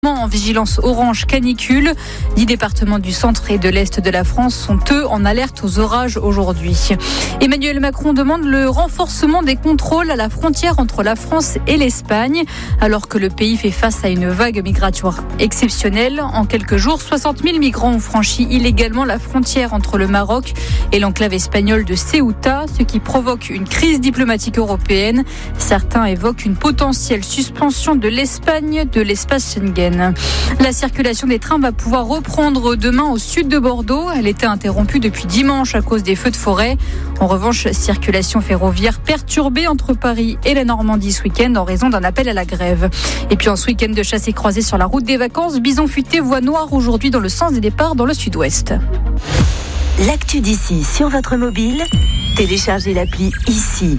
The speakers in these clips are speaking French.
En vigilance orange canicule. 10 départements du centre et de l'est de la France sont eux en alerte aux orages aujourd'hui. Emmanuel Macron demande le renforcement des contrôles à la frontière entre la France et l'Espagne. Alors que le pays fait face à une vague migratoire exceptionnelle, en quelques jours, 60 000 migrants ont franchi illégalement la frontière entre le Maroc et l'enclave espagnole de Ceuta, ce qui provoque une crise diplomatique européenne. Certains évoquent une potentielle suspension de l'Espagne de l'espace Schengen. La circulation des trains va pouvoir reprendre demain au sud de Bordeaux. Elle était interrompue depuis dimanche à cause des feux de forêt. En revanche, circulation ferroviaire perturbée entre Paris et la Normandie ce week-end en raison d'un appel à la grève. Et puis en ce week-end de chasse et croisée sur la route des vacances, bison futé, voie noire aujourd'hui dans le sens des départs dans le sud-ouest. L'actu d'ici sur votre mobile, téléchargez l'appli ici.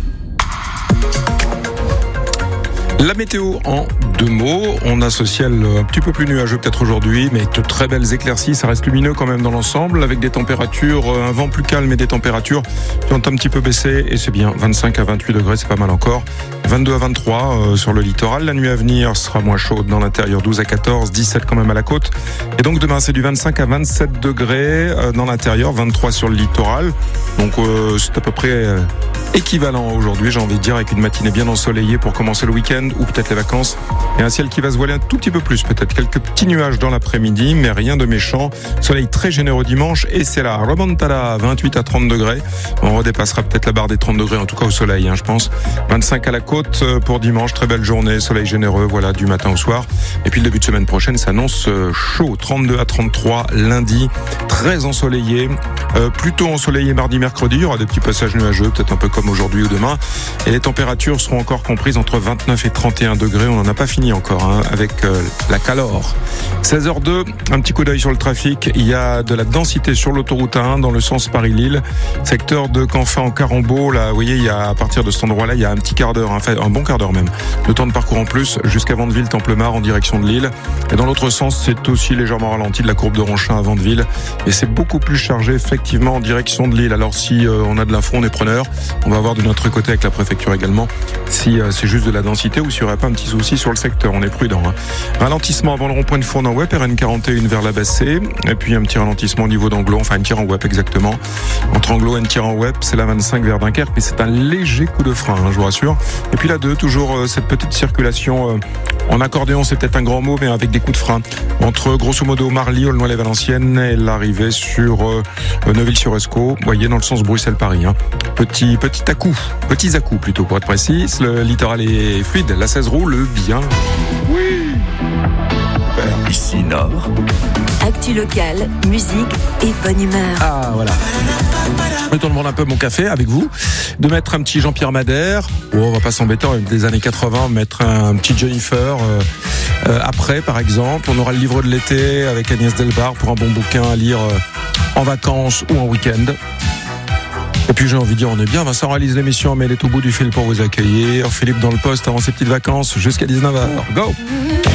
La météo en 2 mots. On a ce ciel un petit peu plus nuageux peut-être aujourd'hui, mais de très belles éclaircies. Ça reste lumineux quand même dans l'ensemble, avec des températures, un vent plus calme et des températures qui ont un petit peu baissé. Et c'est bien, 25 à 28 degrés, c'est pas mal encore. 22 à 23 sur le littoral. La nuit à venir sera moins chaude dans l'intérieur, 12 à 14, 17 quand même à la côte. Et donc demain, c'est du 25 à 27 degrés dans l'intérieur, 23 sur le littoral. Donc c'est à peu près équivalent aujourd'hui, j'ai envie de dire, avec une matinée bien ensoleillée pour commencer le week-end ou peut-être les vacances. Et un ciel qui va se voiler un tout petit peu plus, peut-être quelques petits nuages dans l'après-midi, mais rien de méchant. Soleil très généreux dimanche et c'est la remontada, 28 à 30 degrés. On redépassera peut-être la barre des 30 degrés, en tout cas au soleil, je pense. 25 à la côte pour dimanche, très belle journée, soleil généreux, voilà, du matin au soir. Et puis le début de semaine prochaine s'annonce chaud, 32 à 33 lundi, très ensoleillé, plutôt ensoleillé mardi, mercredi. Il y aura des petits passages nuageux, peut-être un peu comme aujourd'hui ou demain. Et les températures seront encore comprises entre 29 et 31 degrés. On n'en a pas fini encore avec la Calor. 16h02, un petit coup d'œil sur le trafic. Il y a de la densité sur l'autoroute A1 dans le sens Paris-Lille. Secteur de Canfin en Carambeau. Là, vous voyez, il y a, à partir de cet endroit-là, il y a un petit quart d'heure, enfin, un bon quart d'heure même. Le temps de parcours en plus jusqu'à Vandeville, Templemar en direction de Lille. Et dans l'autre sens, c'est aussi légèrement ralenti de la courbe de Ronchin à Vandeville. Et c'est beaucoup plus chargé effectivement en direction de Lille. Alors si on a de l'info, on est preneur. On va voir de notre côté avec la préfecture également si c'est juste de la densité ou s'il n'y aurait pas un petit souci sur le secteur. On est prudent. Ralentissement avant le rond-point de Fournan-Wep, RN41 vers la Bassée. Et puis un petit ralentissement au niveau d'Anglo, enfin une tire en Wep exactement. Entre Anglo et une tire en Wep, c'est la 25 vers Dunkerque, mais c'est un léger coup de frein, je vous rassure. Et puis la 2, toujours cette petite circulation en accordéon, c'est peut-être un grand mot, mais avec des coups de frein. Entre grosso modo Marly, Aulnoy-les-Valenciennes et l'arrivée sur Neuville-sur-Escaut, vous voyez, dans le sens Bruxelles-Paris. Petits à-coups plutôt pour être précis. Le littoral est fluide, la 16 roule bien. Oui. Ici Nord. Actu locale, musique et bonne humeur. Ah voilà. Je me tourne un peu mon café avec vous, de mettre un petit Jean-Pierre Madère. On va pas s'embêter avec des années 80, mettre un petit Jennifer. Après, par exemple, on aura le livre de l'été avec Agnès Delbar pour un bon bouquin à lire en vacances ou en week-end. Et puis j'ai envie de dire, on est bien. Vincent réalise l'émission, mais elle est au bout du fil pour vous accueillir. Philippe dans le poste avant ses petites vacances jusqu'à 19h. Go!